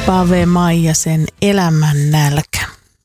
Pave Maijasen Elämän nälkä.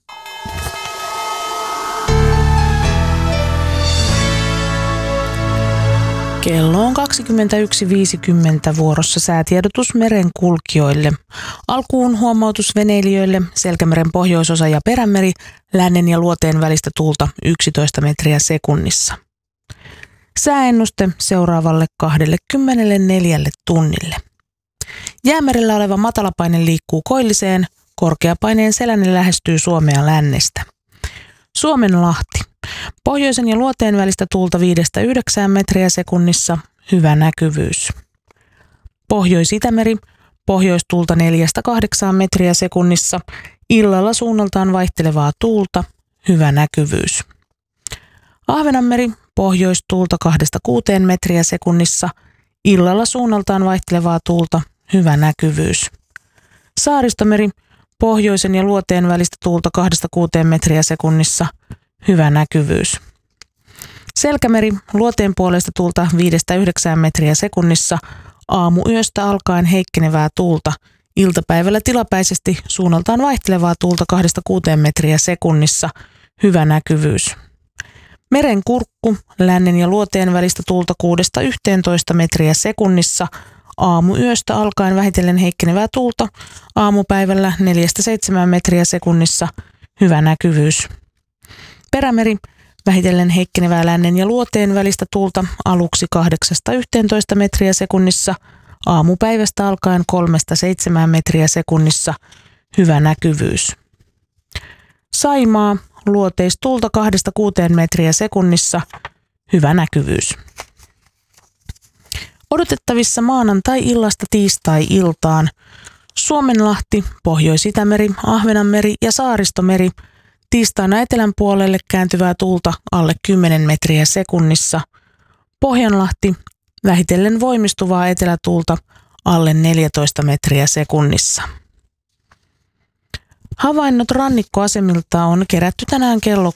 Kello on 21.50 vuorossa säätiedotus merenkulkijoille. Alkuun huomautus veneilijöille, Selkämeren pohjoisosa ja Perämeri, lännen ja luoteen välistä tuulta 11 metriä sekunnissa. Sääennuste seuraavalle 24 tunnille. Jäämerellä oleva matalapaine liikkuu koilliseen, korkeapaineen selänne lähestyy Suomea lännestä. Suomenlahti. Pohjoisen ja luoteen välistä tuulta 5-9 metriä sekunnissa, hyvä näkyvyys. Pohjois-Itämeri, pohjoistuulta 4-8 metriä sekunnissa, illalla suunnaltaan vaihtelevaa tuulta, hyvä näkyvyys. Ahvenanmeri, pohjoistuulta 2-6 metriä sekunnissa, illalla suunnaltaan vaihtelevaa tuulta, hyvä näkyvyys. Saaristomeri, pohjoisen ja luoteen välistä tuulta 2-6 metriä sekunnissa, hyvä näkyvyys. Selkämeri, luoteen puolesta tuulta 5-9 metriä sekunnissa, aamuyöstä alkaen heikkenevää tuulta, iltapäivällä tilapäisesti suunnaltaan vaihtelevaa tuulta 2-6 metriä sekunnissa, hyvä näkyvyys. Merenkurkku, lännen ja luoteen välistä tuulta 6-11 metriä sekunnissa, aamuyöstä alkaen vähitellen heikkenevää tuulta, aamupäivällä 4-7 metriä sekunnissa, hyvä näkyvyys. Perämeri, vähitellen heikkenevää lännen ja luoteen välistä tuulta aluksi 8-11 metriä sekunnissa, aamupäivästä alkaen 3-7 metriä sekunnissa, hyvä näkyvyys. Saimaa, luoteistuulta 2-6 metriä sekunnissa, hyvä näkyvyys. Odotettavissa maanantai-illasta tiistai-iltaan Suomenlahti, Pohjois-Itämeri, Ahvenanmeri ja Saaristomeri, tiistaina etelän puolelle kääntyvää tuulta alle 10 metriä sekunnissa, Pohjanlahti, vähitellen voimistuvaa etelätuulta alle 14 metriä sekunnissa. Havainnot rannikkoasemilta on kerätty tänään kello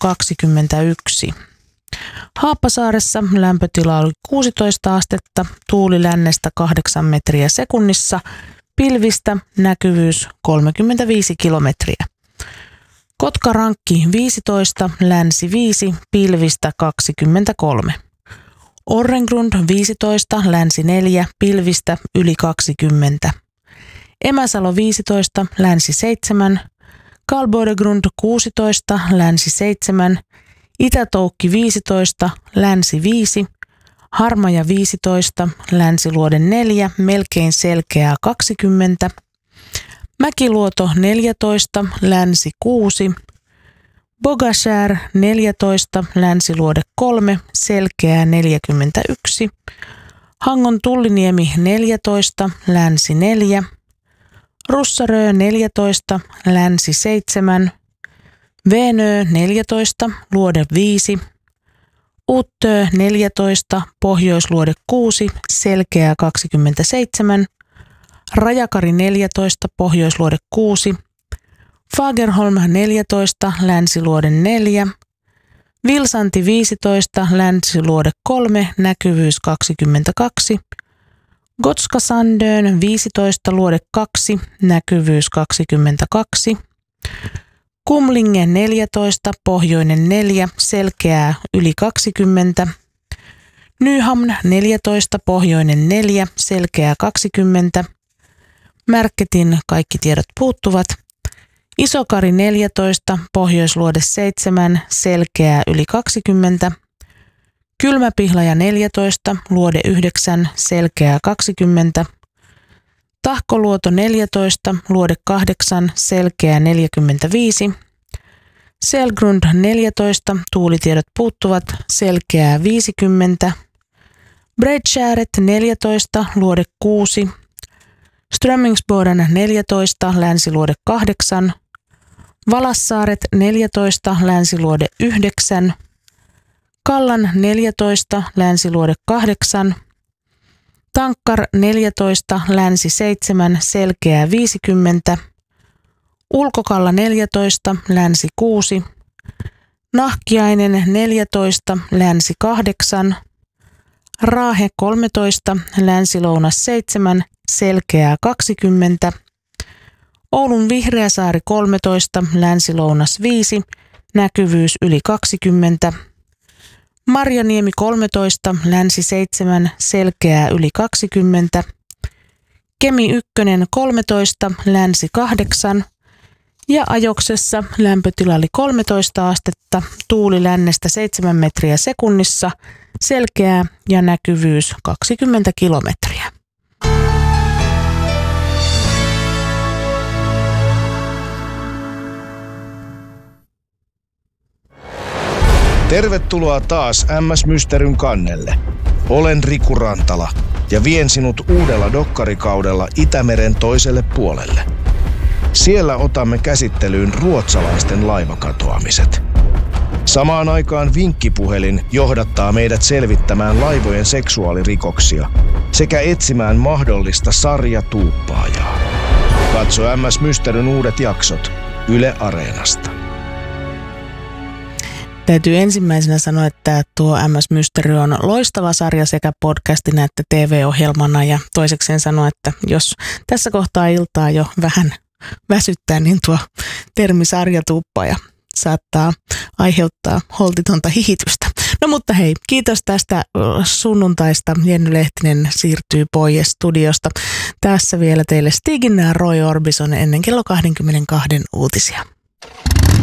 21. Haappasaaressa lämpötila oli 16 astetta, tuuli lännestä 8 metriä sekunnissa, pilvistä, näkyvyys 35 kilometriä. Kotkarankki 15, länsi 5, pilvistä 23. Orrengrund 15, länsi 4, pilvistä yli 20. Emäsalo 15, länsi 7, Kalbodegrund 16, länsi 7, Itätoukki 15, länsi 5, Harmaja 15, länsiluode 4, melkein selkeää 20, Mäkiluoto 14, länsi 6, Bogashär 14, länsiluode 3, selkeää 41, Hangon Tulliniemi 14, länsi 4, Russarö 14, länsi 7, Venö 14, luode 5, Uttö 14, pohjoisluode 6, selkeää 27, Rajakari 14, pohjoisluode 6, Fagerholm 14, länsiluode 4, Vilsanti 15, länsiluode 3, näkyvyys 22, Gotska Sandön 15, luode 2, näkyvyys 22, Kumlinge 14, pohjoinen 4, selkeää yli 20, Nyhamn 14, pohjoinen 4, selkeää 20, Märketin kaikki tiedot puuttuvat, Isokari 14, pohjoisluode 7, selkeää yli 20, Kylmäpihlaja 14, luode 9, selkeää 20, Tahkoluoto 14, luode 8, selkeää 45, Selgrund 14, tuulitiedot puuttuvat, selkeää 50, Bredskääret 14, luode 6, Strömmingsboden 14, länsiluode 8, Valassaaret 14, länsiluode 9, Kallan 14, länsiluode 8, Tankkar 14, länsi 7, selkeää 50, Ulkokalla 14, länsi 6, Nahkiainen 14, länsi 8, Raahe 13, länsi-lounas 7, selkeää 20, Oulun Vihreäsaari 13, Länsi-Lounas 5, näkyvyys yli 20. Marjaniemi 13, Länsi 7, selkeää yli 20. Kemi 1 13, Länsi 8 ja Ajoksessa lämpötila oli 13 astetta, tuuli lännestä 7 metriä sekunnissa, selkeää ja näkyvyys 20 kilometriä. Tervetuloa taas MS Mysteryn kannelle. Olen Riku Rantala ja vien sinut uudella dokkarikaudella Itämeren toiselle puolelle. Siellä otamme käsittelyyn ruotsalaisten laivakatoamiset. Samaan aikaan vinkkipuhelin johdattaa meidät selvittämään laivojen seksuaalirikoksia sekä etsimään mahdollista sarjatuuppaajaa. Katso MS Mysteryn uudet jaksot Yle Areenasta. Täytyy ensimmäisenä sanoa, että tuo MS Mystery on loistava sarja sekä podcastina että TV-ohjelmana. Ja toisekseen sanoa, että jos tässä kohtaa iltaa jo vähän väsyttää, niin tuo termi sarjatuuppaja saattaa aiheuttaa holtitonta hihitystä. No mutta hei, kiitos tästä sunnuntaista. Jenny Lehtinen siirtyy pois studiosta. Tässä vielä teille Stigin ja Roy Orbison ennen kello 22 uutisia.